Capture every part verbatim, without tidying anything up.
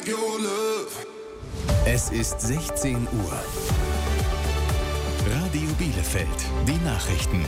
Es ist sechzehn Uhr. Radio Bielefeld, die Nachrichten.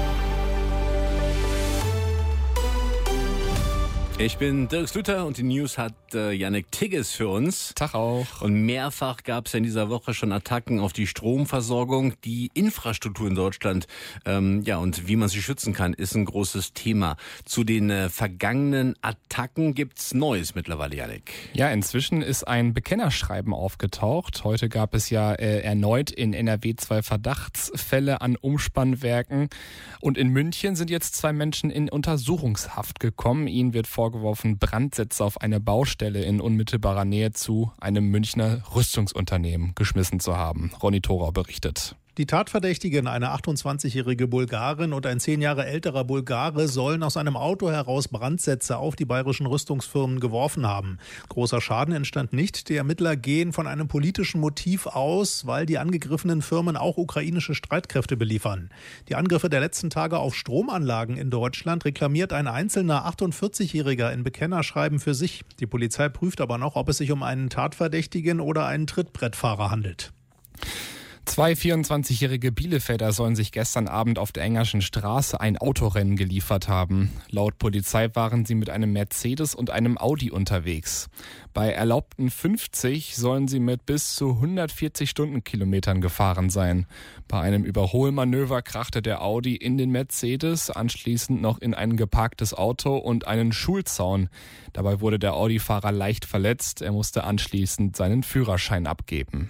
Ich bin Dirk Slüter und die News hat äh, Yannick Tigges für uns. Tag auch. Und mehrfach gab es ja in dieser Woche schon Attacken auf die Stromversorgung. Die Infrastruktur in Deutschland, ähm, ja, und wie man sie schützen kann, ist ein großes Thema. Zu den äh, vergangenen Attacken gibt's Neues mittlerweile, Yannick. Ja, inzwischen ist ein Bekennerschreiben aufgetaucht. Heute gab es ja äh, erneut in N R W zwei Verdachtsfälle an Umspannwerken. Und in München sind jetzt zwei Menschen in Untersuchungshaft gekommen. Ihnen wird vorgeworfen, Brandsätze auf eine Baustelle in unmittelbarer Nähe zu einem Münchner Rüstungsunternehmen geschmissen zu haben. Ronny Thorau berichtet. Die Tatverdächtigen, eine achtundzwanzigjährige Bulgarin und ein zehn Jahre älterer Bulgare, sollen aus einem Auto heraus Brandsätze auf die bayerischen Rüstungsfirmen geworfen haben. Großer Schaden entstand nicht. Die Ermittler gehen von einem politischen Motiv aus, weil die angegriffenen Firmen auch ukrainische Streitkräfte beliefern. Die Angriffe der letzten Tage auf Stromanlagen in Deutschland reklamiert ein einzelner achtundvierzigjähriger in Bekennerschreiben für sich. Die Polizei prüft aber noch, ob es sich um einen Tatverdächtigen oder einen Trittbrettfahrer handelt. Zwei vierundzwanzigjährige Bielefelder sollen sich gestern Abend auf der Engerschen Straße ein Autorennen geliefert haben. Laut Polizei waren sie mit einem Mercedes und einem Audi unterwegs. Bei erlaubten fünfzig sollen sie mit bis zu hundertvierzig Stundenkilometern gefahren sein. Bei einem Überholmanöver krachte der Audi in den Mercedes, anschließend noch in ein geparktes Auto und einen Schulzaun. Dabei wurde der Audi-Fahrer leicht verletzt. Er musste anschließend seinen Führerschein abgeben.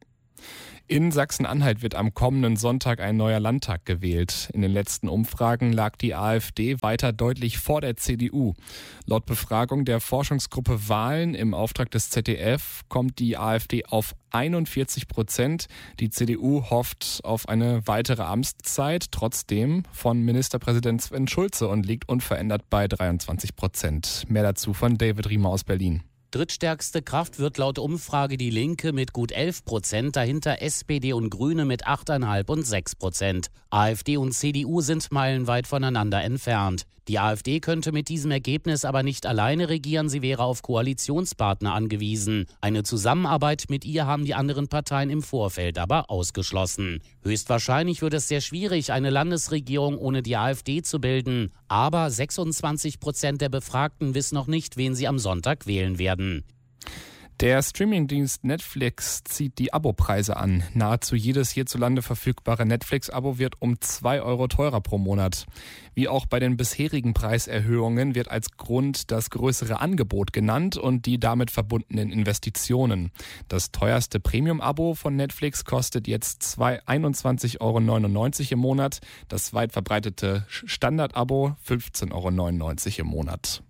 In Sachsen-Anhalt wird am kommenden Sonntag ein neuer Landtag gewählt. In den letzten Umfragen lag die AfD weiter deutlich vor der C D U. Laut Befragung der Forschungsgruppe Wahlen im Auftrag des Z D F kommt die AfD auf einundvierzig Prozent. Die C D U hofft auf eine weitere Amtszeit, trotzdem von Ministerpräsident Sven Schulze, und liegt unverändert bei dreiundzwanzig Prozent. Mehr dazu von David Riemer aus Berlin. Drittstärkste Kraft wird laut Umfrage die Linke mit gut elf Prozent, dahinter S P D und Grüne mit acht Komma fünf und sechs Prozent. AfD und C D U sind meilenweit voneinander entfernt. Die AfD könnte mit diesem Ergebnis aber nicht alleine regieren, sie wäre auf Koalitionspartner angewiesen. Eine Zusammenarbeit mit ihr haben die anderen Parteien im Vorfeld aber ausgeschlossen. Höchstwahrscheinlich wird es sehr schwierig, eine Landesregierung ohne die AfD zu bilden. Aber sechsundzwanzig Prozent der Befragten wissen noch nicht, wen sie am Sonntag wählen werden. Der Streamingdienst Netflix zieht die Abopreise an. Nahezu jedes hierzulande verfügbare Netflix-Abo wird um zwei Euro teurer pro Monat. Wie auch bei den bisherigen Preiserhöhungen wird als Grund das größere Angebot genannt und die damit verbundenen Investitionen. Das teuerste Premium-Abo von Netflix kostet jetzt einundzwanzig Euro neunundneunzig im Monat. Das weit verbreitete Standard-Abo fünfzehn Euro neunundneunzig im Monat.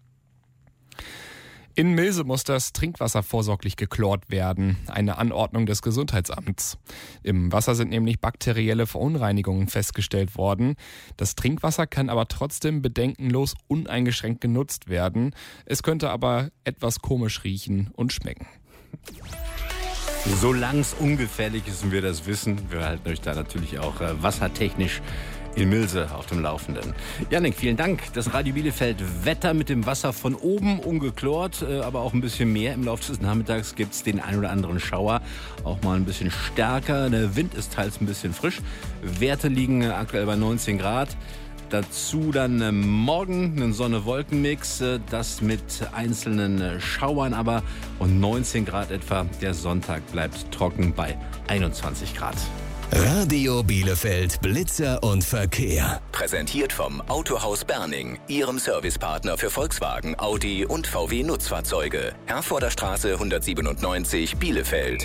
In Milse muss das Trinkwasser vorsorglich geklort werden, eine Anordnung des Gesundheitsamts. Im Wasser sind nämlich bakterielle Verunreinigungen festgestellt worden. Das Trinkwasser kann aber trotzdem bedenkenlos uneingeschränkt genutzt werden. Es könnte aber etwas komisch riechen und schmecken. Solange es ungefährlich ist und wir das wissen, wir halten euch da natürlich auch äh, wassertechnisch in Milse auf dem Laufenden. Yannick, vielen Dank. Das Radio Bielefeld Wetter mit dem Wasser von oben ungeklort, äh, aber auch ein bisschen mehr. Im Laufe des Nachmittags gibt es den ein oder anderen Schauer, auch mal ein bisschen stärker. Der Wind ist teils ein bisschen frisch. Werte liegen äh, aktuell bei neunzehn Grad. Dazu dann äh, morgen einen Sonne-Wolken-Mix, äh, das mit einzelnen äh, Schauern aber, und neunzehn Grad etwa. Der Sonntag bleibt trocken bei einundzwanzig Grad. Radio Bielefeld Blitzer und Verkehr. Präsentiert vom Autohaus Berning, Ihrem Servicepartner für Volkswagen, Audi und V W Nutzfahrzeuge. Herforder Straße hundertsiebenundneunzig, Bielefeld.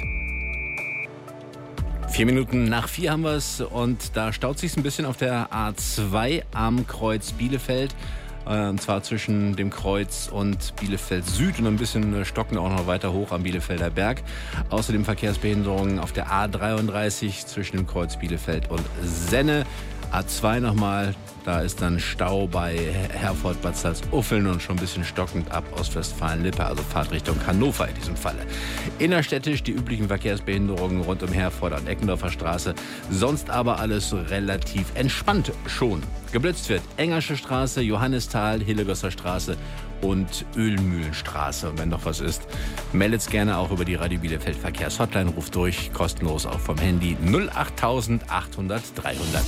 Vier Minuten nach vier haben wir es und da staut sich ein bisschen auf der A zwei am Kreuz Bielefeld. Und zwar zwischen dem Kreuz und Bielefeld Süd und ein bisschen stocken auch noch weiter hoch am Bielefelder Berg. Außerdem Verkehrsbehinderungen auf der A dreiunddreißig zwischen dem Kreuz Bielefeld und Senne. A zwei nochmal, da ist dann Stau bei Herford, Bad Salzuffeln und schon ein bisschen stockend ab Ostwestfalen-Lippe, also Fahrtrichtung Hannover in diesem Falle. Innerstädtisch die üblichen Verkehrsbehinderungen rund um Herforder und Eckendorfer Straße, sonst aber alles relativ entspannt schon. Geblitzt wird Engersche Straße, Johannisthal, Hillegosser Straße und Ölmühlenstraße. Und wenn noch was ist, meldet's gerne auch über die Radio Bielefeld Verkehrshotline. Ruft durch, kostenlos auch vom Handy null acht achthundert dreihundert.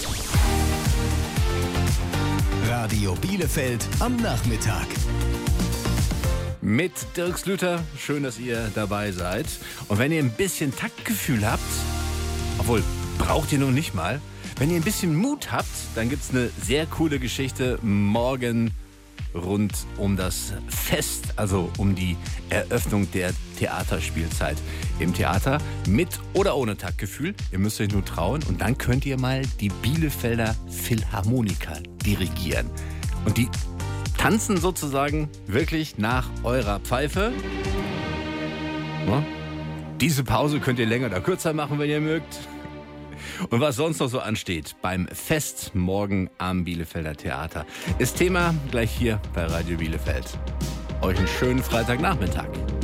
Radio Bielefeld am Nachmittag. Mit Dirk Slüter, schön, dass ihr dabei seid. Und wenn ihr ein bisschen Taktgefühl habt, obwohl, braucht ihr nun nicht mal, wenn ihr ein bisschen Mut habt, dann gibt's eine sehr coole Geschichte morgen rund um das Fest, also um die Eröffnung der Theaterspielzeit im Theater, mit oder ohne Taktgefühl. Ihr müsst euch nur trauen und dann könnt ihr mal die Bielefelder Philharmoniker dirigieren. Und die tanzen sozusagen wirklich nach eurer Pfeife. Ja? Diese Pause könnt ihr länger oder kürzer machen, wenn ihr mögt. Und was sonst noch so ansteht beim Fest morgen am Bielefelder Theater, ist Thema gleich hier bei Radio Bielefeld. Euch einen schönen Freitagnachmittag.